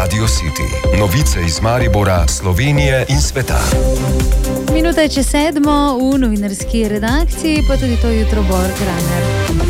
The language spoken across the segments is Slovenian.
Radio City. Novice iz Maribora, Slovenije in sveta. Minuta je čez 7 v novinarski redakciji, pa tudi to jutro Bor Graner.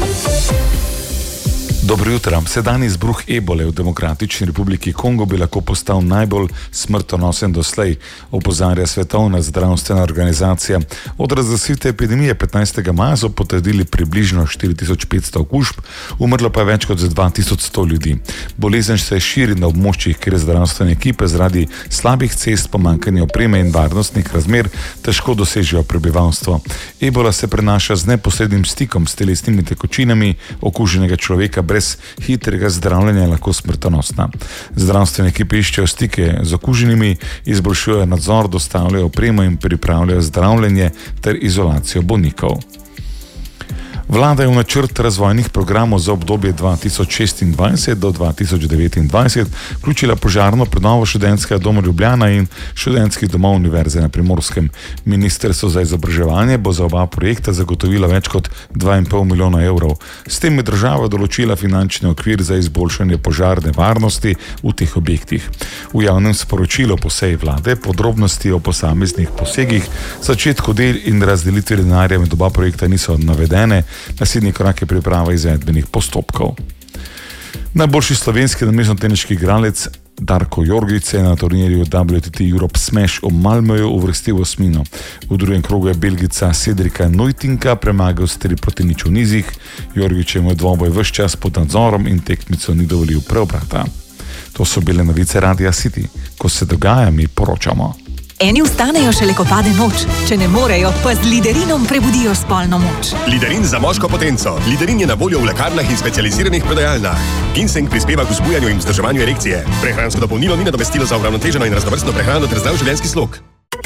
Dobro jutro. Sedanji izbruh ebole v Demokratični republiki Kongo bi lahko postal najbolj smrtonosen doslej, opozarja Svetovna zdravstvena organizacija. Od razglasitve epidemije 15. maja so potrdili približno 4500 okužb, umrlo pa je več kot 2100 ljudi. Bolezen se širi na območjih, kjer zdravstvene ekipe zaradi slabih cest, pomanjkanja opreme in varnostnih razmer težko dosežejo prebivalstvo. Ebola se prenaša z neposrednim stikom s telesnimi tekočinami okuženega človeka. Brez hitrega zdravljenja je lahko smrtonosna. Zdravstvene ekipe iščejo stike z okuženimi, izboljšujejo nadzor, dostavljajo opremo in pripravljajo zdravljenje ter izolacijo bolnikov. Vlada je v načrt razvojnih programov za obdobje 2026 do 2029 vključila požarno prenovo študentskega doma Ljubljana in študentskih domov Univerze na Primorskem. Ministrstvo za izobraževanje bo za oba projekta zagotovilo več kot 2,5 milijona evrov. S tem je država določila finančni okvir za izboljšanje požarne varnosti v teh objektih. V javnem sporočilu po seji vlade podrobnosti o posameznih posegih, začetku del in razdelitvi denarja med oba projekta niso navedene. Naslednji korak je priprava izvedbenih postopkov. Najboljši slovenski namestno-teniški igralec Darko Jorgić se je na turnirju WTT Europe Smash v Malmöju uvrstil v osmino. V drugem krogu je Belgica Cedrika Neutinka premagal s 3-0 v nizih. Jorgić je imel dvoboj ves čas pod nadzorom in tekmico ni dovolil preobrata. To so bile novice Radia City. Ko se dogaja, mi poročamo. Eni vstanejo šele, ko pade noč. Če ne morejo, pa z Liderinom prebudijo spolno moč. Liderin za moško potenco. Liderin je na voljo v lekarnah in specializiranih prodajalnah. Ginseng prispeva k vzbujanju in vzdrževanju erekcije. Prehransko dopolnilo ni nadomestilo za uravnoteženo in raznovrstno prehrano ter zdrav življenjski slog.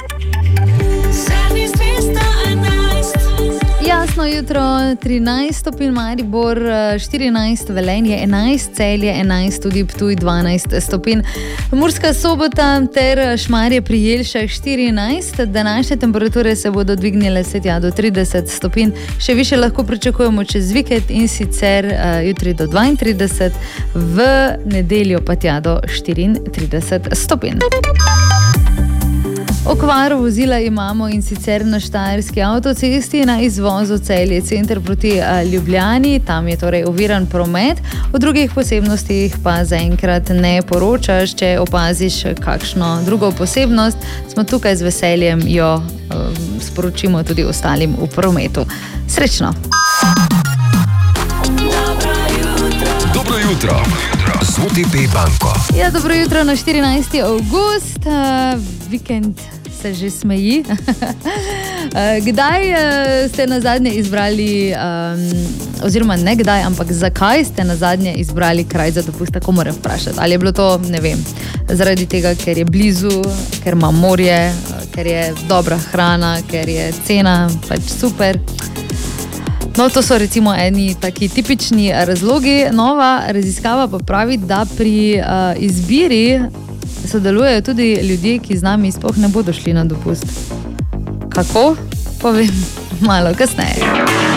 Jasno jutro, 13 stopinj Maribor, 14 Velenje, 11 Celje, 11 tudi Ptuj, 12 stopinj Murska Sobota ter Šmarje pri Jelšah 14. Današnje temperature se bodo dvignile vse tja do 30 stopinj. Še više lahko pričakujemo čez vikend in sicer jutri do 32, v nedeljo pa tja do 34 stopinj. Okvaro vozila imamo in sicer na Štajerski avtocesti na izvozu Celje center proti Ljubljani, tam je torej oviran promet, o drugih posebnostih pa zaenkrat ne poročaš. Če opaziš kakšno drugo posebnost, smo tukaj z veseljem jo sporočimo tudi ostalim v prometu. Srečno! Dobro jutro. Z OTP banko. Ja, dobro jutro na 14. avgust. Vikend se že smeji. Kdaj ste nazadnje izbrali, oziroma ne kdaj, ampak zakaj ste nazadnje izbrali kraj za dopust, tako moram vprašati. Ali je bilo to, ne vem, zaradi tega, ker je blizu, ker ima morje, ker je dobra hrana, ker je cena pač super. No, to so recimo eni taki tipični razlogi. Nova raziskava pa pravi, da pri izbiri sodelujejo tudi ljudje, ki z nami sploh ne bodo šli na dopust. Kako? Povem malo kasneje.